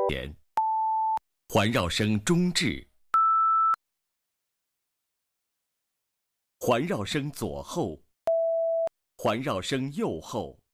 前，环绕声中置，环绕声左后，环绕声右后。